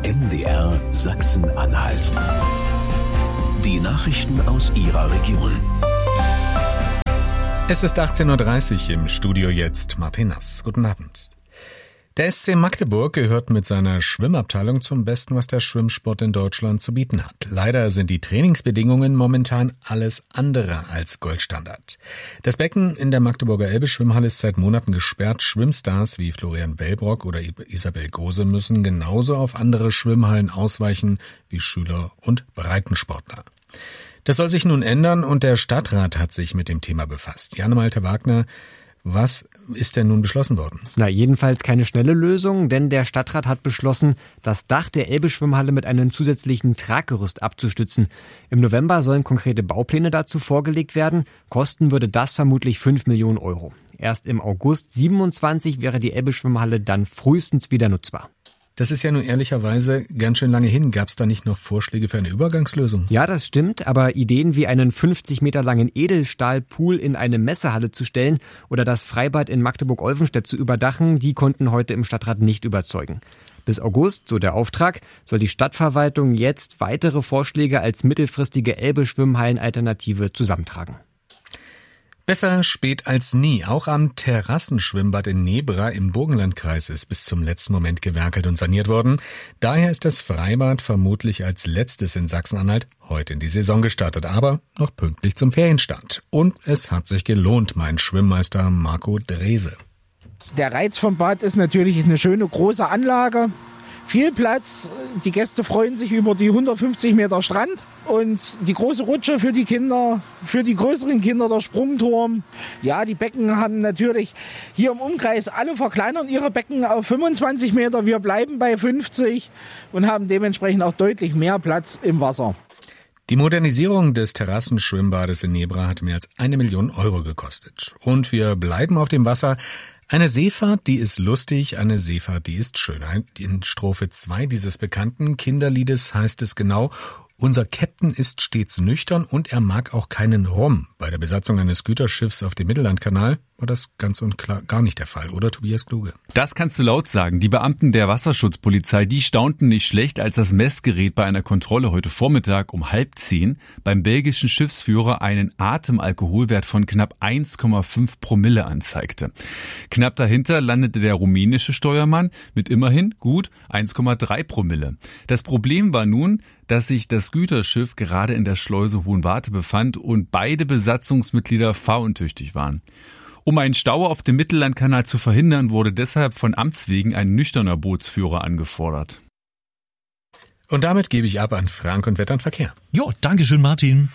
MDR Sachsen-Anhalt. Die Nachrichten aus Ihrer Region. Es ist 18.30 Uhr, im Studio jetzt Martin Nass. Guten Abend. Der SC Magdeburg gehört mit seiner Schwimmabteilung zum Besten, was der Schwimmsport in Deutschland zu bieten hat. Leider sind die Trainingsbedingungen momentan alles andere als Goldstandard. Das Becken in der Magdeburger Elbe-Schwimmhalle ist seit Monaten gesperrt. Schwimmstars wie Florian Wellbrock oder Isabel Gose müssen genauso auf andere Schwimmhallen ausweichen wie Schüler und Breitensportler. Das soll sich nun ändern und der Stadtrat hat sich mit dem Thema befasst. Jan-Malte Wagner, was ist denn nun beschlossen worden? Jedenfalls keine schnelle Lösung, denn der Stadtrat hat beschlossen, das Dach der Elbe-Schwimmhalle mit einem zusätzlichen Traggerüst abzustützen. Im November sollen konkrete Baupläne dazu vorgelegt werden. Kosten würde das vermutlich 5 Millionen Euro. Erst im August 27 wäre die Elbe-Schwimmhalle dann frühestens wieder nutzbar. Das ist ja nun ehrlicherweise ganz schön lange hin. Gab es da nicht noch Vorschläge für eine Übergangslösung? Ja, das stimmt, aber Ideen wie einen 50 Meter langen Edelstahlpool in eine Messehalle zu stellen oder das Freibad in Magdeburg-Olvenstedt zu überdachen, die konnten heute im Stadtrat nicht überzeugen. Bis August, so der Auftrag, soll die Stadtverwaltung jetzt weitere Vorschläge als mittelfristige Elbe-Schwimmhallen-Alternative zusammentragen. Besser spät als nie. Auch am Terrassenschwimmbad in Nebra im Burgenlandkreis ist bis zum letzten Moment gewerkelt und saniert worden. Daher ist das Freibad vermutlich als letztes in Sachsen-Anhalt heute in die Saison gestartet, aber noch pünktlich zum Ferienstart. Und es hat sich gelohnt, mein Schwimmmeister Marco Drese. Der Reiz vom Bad ist natürlich eine schöne große Anlage. Viel Platz, die Gäste freuen sich über die 150 Meter Strand und die große Rutsche für die Kinder, für die größeren Kinder der Sprungturm. Ja, die Becken haben natürlich hier im Umkreis, alle verkleinern ihre Becken auf 25 Meter. Wir bleiben bei 50 und haben dementsprechend auch deutlich mehr Platz im Wasser. Die Modernisierung des Terrassenschwimmbades in Nebra hat mehr als 1 Million Euro gekostet. Und wir bleiben auf dem Wasser. Eine Seefahrt, die ist lustig, eine Seefahrt, die ist schön. In Strophe 2 dieses bekannten Kinderliedes heißt es genau: Unser Captain ist stets nüchtern und er mag auch keinen Rum. Bei der Besatzung eines Güterschiffs auf dem Mittellandkanal war das ganz und klar gar nicht der Fall, oder Tobias Kluge? Das kannst du laut sagen. Die Beamten der Wasserschutzpolizei, die staunten nicht schlecht, als das Messgerät bei einer Kontrolle heute Vormittag um 9:30 beim belgischen Schiffsführer einen Atemalkoholwert von knapp 1,5 Promille anzeigte. Knapp dahinter landete der rumänische Steuermann mit immerhin gut 1,3 Promille. Das Problem war nun, dass sich das Güterschiff gerade in der Schleuse Hohenwarte befand und beide Besatzungsmitglieder fahruntüchtig waren. Um einen Stau auf dem Mittellandkanal zu verhindern, wurde deshalb von Amts wegen ein nüchterner Bootsführer angefordert. Und damit gebe ich ab an Frank und Wetter und Verkehr. Jo, dankeschön Martin.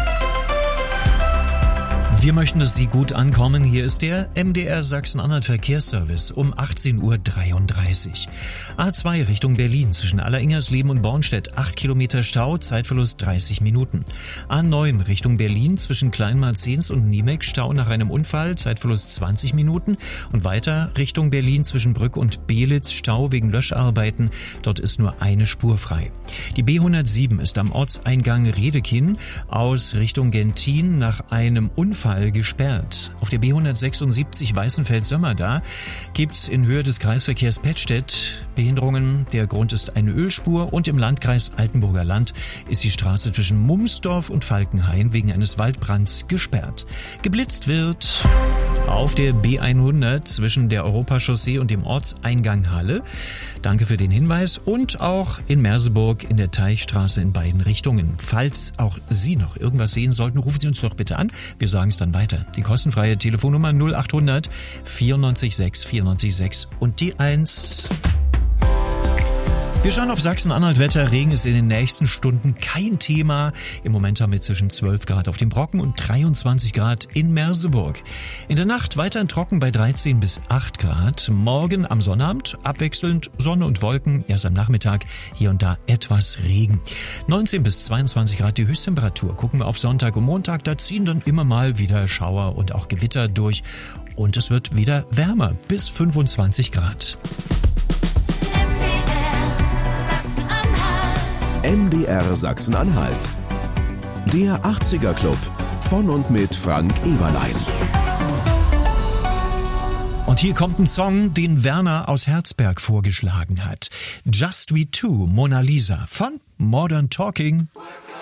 Wir möchten, dass Sie gut ankommen. Hier ist der MDR Sachsen-Anhalt Verkehrsservice um 18.33 Uhr. A2 Richtung Berlin zwischen Alleringers-Leben und Bornstedt 8 Kilometer Stau, Zeitverlust 30 Minuten. A9 Richtung Berlin zwischen Kleinmarzens und Niemek Stau nach einem Unfall, Zeitverlust 20 Minuten. Und weiter Richtung Berlin zwischen Brück und Belitz Stau wegen Löscharbeiten. Dort ist nur eine Spur frei. Die B107 ist am Ortseingang Redekinn aus Richtung Gentin nach einem Unfall gesperrt. Auf der B176 Weißenfels-Sömmerda gibt's in Höhe des Kreisverkehrs Pettstedt Behinderungen. Der Grund ist eine Ölspur und im Landkreis Altenburger Land ist die Straße zwischen Mumsdorf und Falkenhain wegen eines Waldbrands gesperrt. Geblitzt wird auf der B100 zwischen der Europachaussee und dem Ortseingang Halle. Danke für den Hinweis. Und auch in Merseburg in der Teichstraße in beiden Richtungen. Falls auch Sie noch irgendwas sehen sollten, rufen Sie uns doch bitte an. Wir sagen es dann weiter. Die kostenfreie Telefonnummer 0800 94 6 94 6 und die 1. Wir schauen auf Sachsen-Anhalt. Wetter, Regen ist in den nächsten Stunden kein Thema. Im Moment haben wir zwischen 12 Grad auf dem Brocken und 23 Grad in Merseburg. In der Nacht weiterhin trocken bei 13 bis 8 Grad. Morgen am Sonnabend abwechselnd Sonne und Wolken. Erst am Nachmittag hier und da etwas Regen. 19 bis 22 Grad die Höchsttemperatur. Gucken wir auf Sonntag und Montag. Da ziehen dann immer mal wieder Schauer und auch Gewitter durch. Und es wird wieder wärmer bis 25 Grad. MDR Sachsen-Anhalt. Der 80er Club von und mit Frank Eberlein. Und hier kommt ein Song, den Werner aus Herzberg vorgeschlagen hat. Just We Two, Mona Lisa von Modern Talking.